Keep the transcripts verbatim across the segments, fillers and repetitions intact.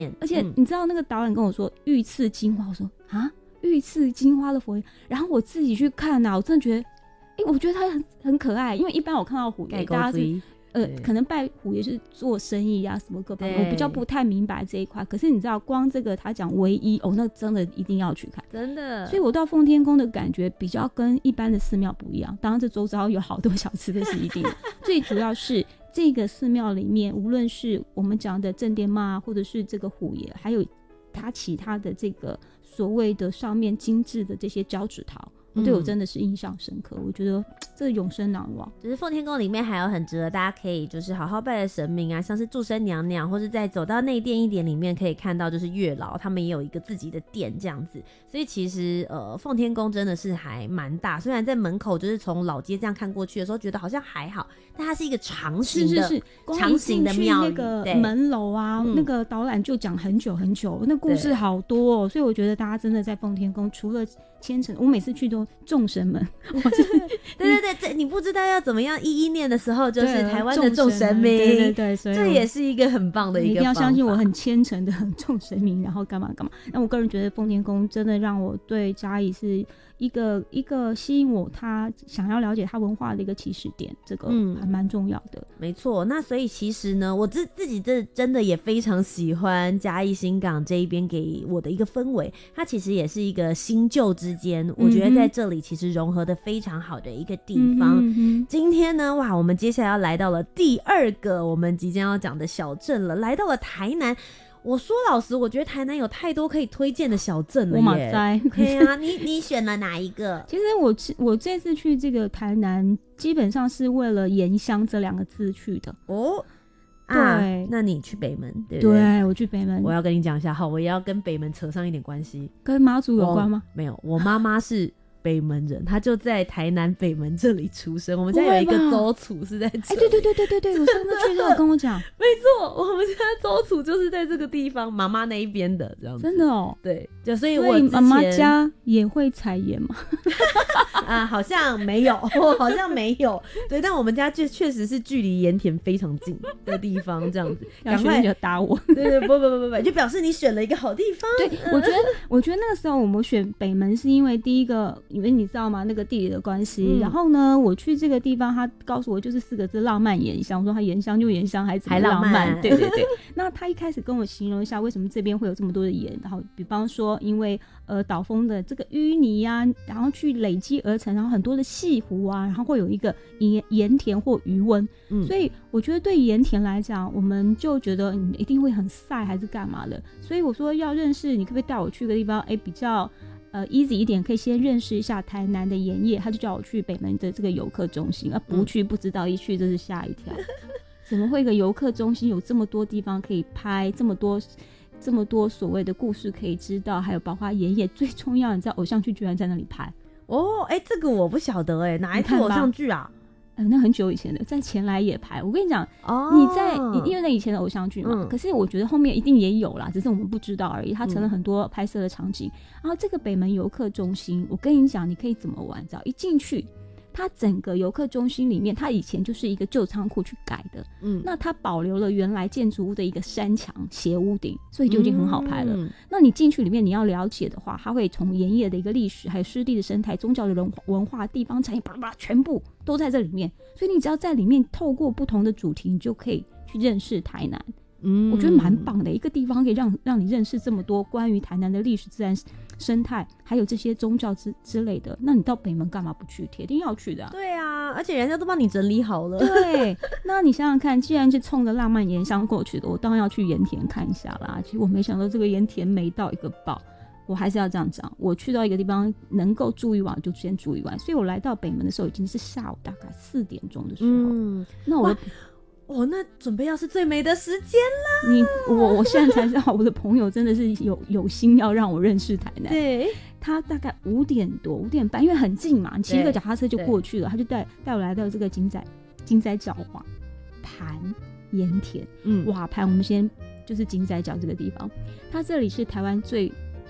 而且你知道那个导演跟我说御赐金花，我说啊，御赐金花的佛爷，然后我自己去看啊，我真的觉得，哎、欸，我觉得他很很可爱，因为一般我看到虎爷，大家是呃，可能拜虎爷是做生意啊什么各方面，我比较不太明白这一块。可是你知道，光这个他讲唯一哦，那真的一定要去看， 真的。 所以我到奉天宫的感觉比较跟一般的寺庙不一样，当然这周遭有好多小吃的是一定的，最主要是。这个寺庙里面，无论是我们讲的正殿妈，或者是这个虎爷，还有他其他的这个所谓的上面精致的这些交趾陶，嗯、对我真的是印象深刻。我觉得这永生难忘。 就是奉天宫里面还有很值得大家可以就是好好拜的神明啊，像是祝生娘娘，或是在走到内殿一点里面可以看到，就是月老他们也有一个自己的殿这样子。所以其实呃，奉天宫真的是还蛮大，虽然在门口就是从老街这样看过去的时候，觉得好像还好。但它是一个长形的， 是是是， 长形的庙宇， 那个门楼啊，那个导览就讲很久很久，那故事好多哦，所以我觉得大家真的在奉天宫，除了虔诚，我每次去都众神们，我对对对，这你不知道要怎么样一一念的时候，就是台湾的众神明， 对对对，所以这也是一个很棒的一个方法， 你一定要相信我很虔诚的众神明，然后干嘛干嘛。那我个人觉得奉天宫真的让我对嘉义是一个一个吸引我，他想要了解他文化的一个起始点，这个还蛮重要的。 嗯、没错，那所以其实呢，我自自己这真的也非常喜欢嘉义新港这一边给我的一个氛围，它其实也是一个新旧之间，我觉得在这里其实融合的非常好的一个地方。嗯嗯、今天呢，哇，我们接下来要来到了第二个我们即将要讲的小镇了，来到了台南。我说老实，我觉得台南有太多可以推荐的小镇了耶。 我马在， 对啊，你你选了哪一个？ 其实我我这次去这个台南，基本上是为了盐乡这两个字去的。 哦， 对、 啊，那你去北门，对不对？ 对，我去北门。 我要跟你讲一下，好，我也要跟北门扯上一点关系。 跟妈祖有关吗？ 没有，我妈妈是北门人，他就在台南北门这里出生。我们家有一个周楚是在这里。 哎、欸，对对对对对对，我上次去都有跟我讲。 没错，我们家周楚就是在这个地方，妈妈那一边的这样子。 真的哦。 对，就所以我之前妈妈家也会采盐吗？ 啊，好像没有，好像没有。对，但我们家就确实是距离盐田非常近的地方，这样子。 赶快就打我。 对对，不不不不不，就表示你选了一个好地方。 对，我觉得，我觉得那个时候我们选北门是因为第一个。因为你知道吗？那个地理的关系、嗯，然后呢，我去这个地方，他告诉我就是四个字：浪漫盐乡。我说他盐乡就盐乡，还怎么浪漫？ 还浪漫对对对。那他一开始跟我形容一下为什么这边会有这么多的盐，然后比方说，因为呃岛风的这个淤泥啊，然后去累积而成，然后很多的细湖啊，然后会有一个盐盐田或余温、嗯。所以我觉得对盐田来讲，我们就觉得你一定会很晒还是干嘛的。所以我说要认识，你可不可以带我去一个地方？哎，比较。呃 ，easy 一点，可以先认识一下台南的盐业。他就叫我去北门的这个游客中心，啊，不去不知道，一去就是吓一跳。怎么会一个游客中心有这么多地方可以拍，这么多这么多所谓的故事可以知道，还有包括盐业，最重要，你知道偶像剧居然在那里拍哦？哎、欸，这个我不晓得哎、欸，哪一部偶像剧啊？ 呃，那很久以前的，在前来也拍。我跟你讲，哦，你在因为那以前的偶像剧嘛、嗯，可是我觉得后面一定也有啦，只是我们不知道而已。它成了很多拍摄的场景。嗯、然后这个北门游客中心，我跟你讲，你可以怎么玩？知道一进去。它整个游客中心里面，它以前就是一个旧仓库去改的，嗯，那它保留了原来建筑物的一个山墙斜屋顶，所以就已经很好拍了。嗯、那你进去里面，你要了解的话，它会从盐业的一个历史，还有湿地的生态、宗教的文文化、地方产业，巴拉巴拉，全部都在这里面。所以你只要在里面透过不同的主题，你就可以去认识台南。嗯，我觉得蛮棒的一个地方，可以让让你认识这么多关于台南的历史、自然生态，还有这些宗教之之类的。那你到北门干嘛不去？铁定要去的、啊。 对啊，而且人家都帮你整理好了。 对，那你想想看，既然是冲着浪漫盐乡过去的，我当然要去盐田看一下啦。其实我没想到这个盐田美到一个爆。我还是要这样讲，我去到一个地方能够住一晚就先住一晚，所以我来到北门的时候已经是下午大概四点钟的时候。嗯，那我。 哦，那准备要是最美的时间啦！ 你我我现在才知道，我的朋友真的是有有心要让我认识台南。 对， 他大概五点多、五点半，因为很近嘛，你骑一个脚踏车就过去了。他就带带我来到这个金仔金仔角瓦盘盐田，嗯，瓦盘我们先就是金仔角这个地方，它这里是台湾最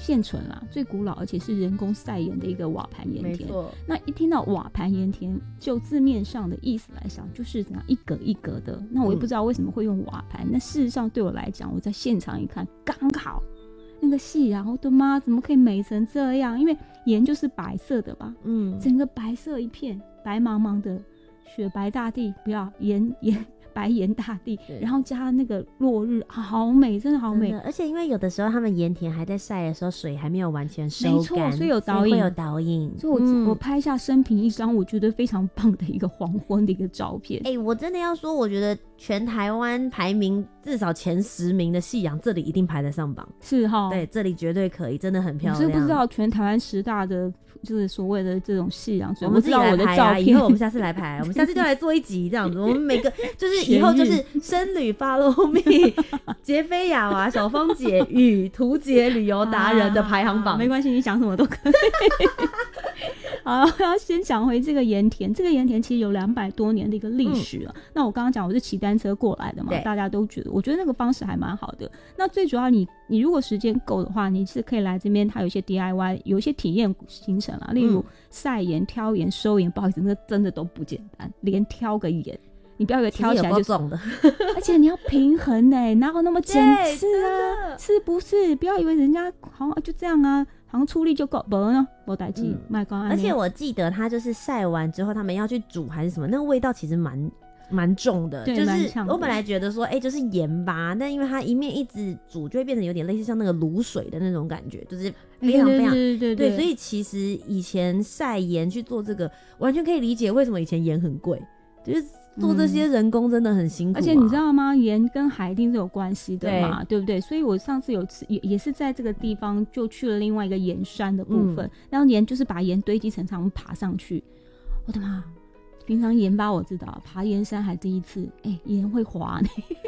现存啦，最古老而且是人工晒盐的一个瓦盘盐田。 没错。 那一听到瓦盘盐田，就字面上的意思来想，就是怎样一格一格的。那我也不知道为什么会用瓦盘、嗯、那事实上对我来讲，我在现场一看，刚好那个夕阳，我的妈，怎么可以美成这样？因为盐就是白色的吧，嗯，整个白色一片，白茫茫的雪白大地，不要盐盐。白盐大地，然后加那个落日，好美，真的好美。 而且因为有的时候他们盐田还在晒的时候，水还没有完全收干， 没错，所以有导引， 会有导引。 所以我、嗯、我拍下生平一张我觉得非常棒的一个黄昏的一个照片。 哎、欸，我真的要说，我觉得全台湾排名至少前十名的夕阳，这里一定排得上榜。 是哈， 对，这里绝对可以，真的很漂亮。 我是不知道全台湾十大的。就是所谓的这种夕阳， 我们自己来拍啊！ 以后我们下次来拍，我们下次就来做一集这样子。我们每个就是以后就是僧侣 follow me 杰菲亚娃、小芳姐与图杰旅游达人的排行榜。 啊、没关系，你讲什么都可以。好，我要先讲回这个盐田。这个盐田其实有两百多年的一个历史了、嗯。那我刚刚讲我是骑单车过来的嘛，大家都觉得，我觉得那个方式还蛮好的。那最主要你，你如果时间够的话，你是可以来这边，它有一些 D I Y， 有一些体验行程啦，例如晒盐、挑盐、收盐。不好意思，那真的都不简单，连挑个盐。你不要以为挑起来就重的，而且你要平衡呢、欸，哪有那么简次啊？是不是？不要以为人家好像就这样啊，好像出力就够，不呢，没代志，卖光。 而且我记得他就是晒完之后，他们要去煮还是什么，那个味道其实蛮蛮重的， 对， 就是我本来觉得说，哎、欸，就是盐吧，但因为它一面一直煮，就会变成有点类似像那个卤水的那种感觉，就是非常非常对对对 对, 对，所以其实以前晒盐去做这个，完全可以理解为什么以前盐很贵，就是。做这些人工真的很辛苦、啊嗯、 而且你知道吗？盐跟海一定是有关系的嘛， 对, 对不对？所以我上次有吃 也, 也是在这个地方就去了另外一个盐山的部分、嗯、然后盐就是把盐堆积成长爬上去，我的妈！平常盐巴我知道，爬盐山还第一次，哎、欸，盐会滑呢，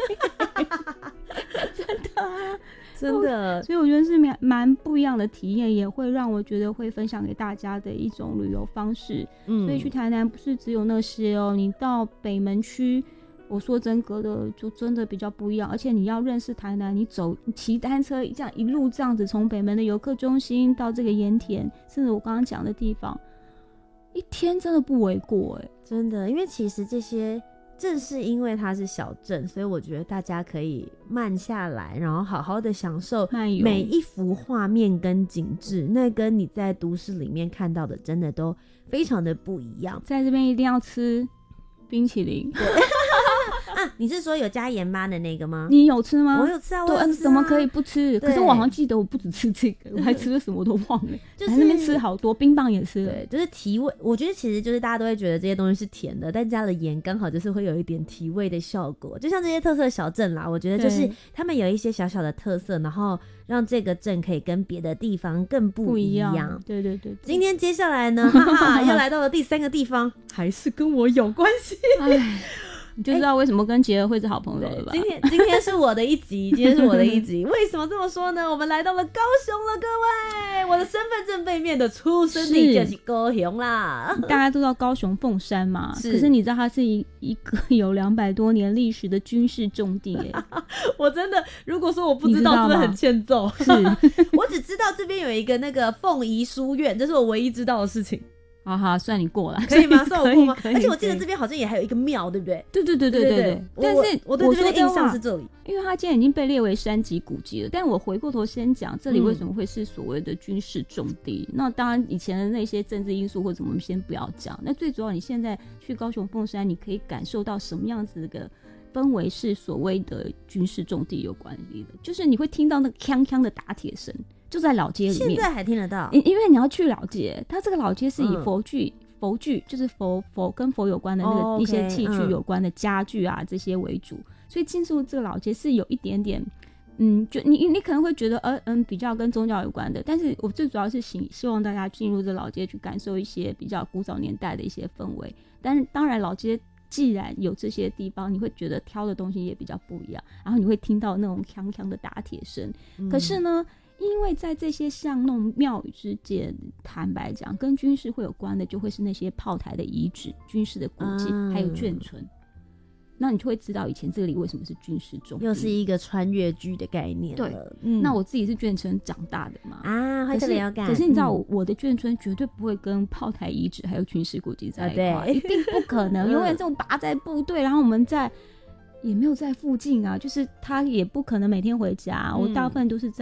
真的啊， 真的。 所以我觉得是蛮不一样的体验，也会让我觉得会分享给大家的一种旅游方式。嗯，所以去台南不是只有那些哦，你到北门区，我说真格的就真的比较不一样，而且你要认识台南，你走骑单车这样一路这样子从北门的游客中心到这个盐田，甚至我刚刚讲的地方。一天真的不为过哎、欸， 真的，因为其实这些正是因为它是小镇，所以我觉得大家可以慢下来，然后好好的享受每一幅画面跟景致，那跟你在都市里面看到的真的都非常的不一样。 在这边一定要吃冰淇淋。 啊，你是说有加盐巴的那个吗？ 你有吃吗？ 我有吃啊，我有吃啊， 怎么可以不吃？可是我好像记得我不只吃这个，我还吃了什么我都忘了。就是那边吃好多，冰棒也吃了。 对，就是提味。我觉得其实就是大家都会觉得这些东西是甜的，但加了盐刚好就是会有一点提味的效果。就像这些特色小镇啦，我觉得就是他们有一些小小的特色，然后让这个镇可以跟别的地方更不一样。 不一样对, 对, 对, 对。 今天接下来呢，哈哈，又来到了第三个地方，还是跟我有关系。 你就知道为什么跟杰儿会是好朋友了吧？ 今天今天是我的一集，今天是我的一集。为什么这么说呢？我们来到了高雄了，各位，我的身份证背面的出生地就是高雄啦。 大家都知道高雄凤山嘛，是可是你知道它是一一个有两百多年历史的军事重地耶。 我真的，如果说我不知道，是不是很欠揍？ 是我只知道这边有一个那个凤仪书院，这是我唯一知道的事情。 好好，算你过了， 可以吗？算我过吗？而且我记得这边好像也还有一个庙，对不对？ 对对对对对 对, 對。但是我对这边的印象是这里， 因为它今天已经被列为山级古迹了。但我回过头先讲，这里为什么会是所谓的军事重地？嗯、那当然，以前的那些政治因素或者我们先不要讲。那最主要，你现在去高雄凤山，你可以感受到什么样子的氛围是所谓的军事重地有关系的，就是你会听到那个锵锵的打铁声。就在老街里面， 现在还听得到。 因为你要去老街，它这个老街是以佛具、嗯、佛具就是佛佛跟佛有关的那个一些器具有关的家具啊、嗯、这些为主，所以进入这个老街是有一点点，嗯，就你你可能会觉得呃嗯比较跟宗教有关的，但是我最主要是希希望大家进入这老街去感受一些比较古早年代的一些氛围。但是当然老街既然有这些地方，你会觉得挑的东西也比较不一样，然后你会听到那种锵锵的打铁声、嗯。可是呢，因为在这些巷弄庙宇之间，坦白讲，跟军事会有关的，就会是那些炮台的遗址、军事的古迹，嗯、还有眷村。 那你就会知道以前这里为什么是军事重地， 又是一个穿越剧的概念了。 对，嗯、那我自己是眷村长大的嘛， 啊，会特别有感。 可是你知道我，我的眷村绝对不会跟炮台遗址还有军事古迹在一块、啊，一定不可能，永远这种拔在部队，然后我们在也没有在附近啊，就是他也不可能每天回家，嗯、我大部分都是在。